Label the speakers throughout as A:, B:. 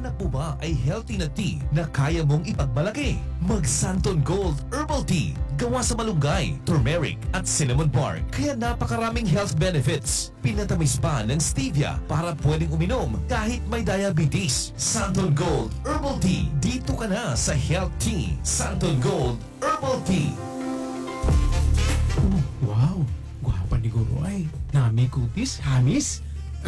A: Hanap mo ba ay healthy na tea na kaya mong ipagmalaki? Mag Santon Gold Herbal Tea. Gawa sa malunggay, turmeric at cinnamon bark. Kaya napakaraming health benefits. Pinatamis pa ng stevia para pwedeng uminom kahit may diabetes. Santon Gold Herbal Tea. Dito ka na sa Health Tea. Santon Gold Herbal Tea.
B: Wow, gwapa ni Guro ay. Nami kutis, hamis.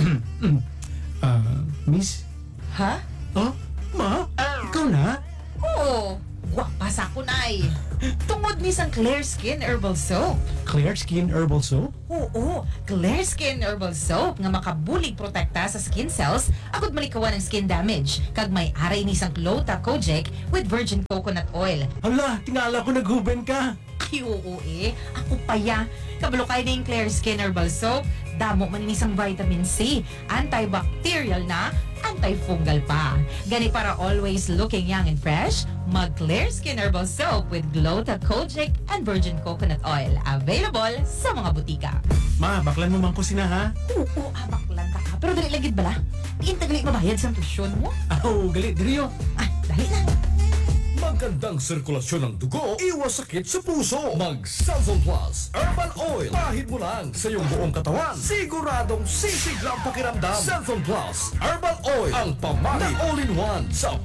B: Miss?
C: Ha?
B: Oh, ma? Ikaw na?
C: Oo, gwapa sa kunay. Tungod ni sang Clear Skin Herbal Soap.
B: Clear Skin Herbal Soap?
C: Oo, Clear Skin Herbal Soap nga makabulig protekta sa skin cells agud malikawan ng skin damage. Kag may aray ni sang Clota Kojic with virgin coconut oil.
B: Hala, tingala ko naghuben ka.
C: Ay, oo ako pa ya. Kabalo kay na yung Clear Skin Herbal Soap. Damo man ni isang vitamin C, antibacterial na, antifungal pa. Gani para always looking young and fresh, mag Clear Skin Herbal Soap with Glota Kojic and virgin coconut oil. Available sa mga butika.
B: Ma, baklan mo man ko sina ha?
C: Oo, abak lang ka. Pero dali lagid bala. Diin tagali mabayad sa tuition mo.
B: Oh, galit diriyo.
C: Dali na.
A: Magandang sirkulasyon ng dugo, iwas sakit sa puso. Mag Santon Plus Herbal Oil. Pahid mo lang sa iyong buong katawan. Siguradong sisiglang pakiramdam. Santon Plus Herbal Oil. Ang pamahid na all-in-one sa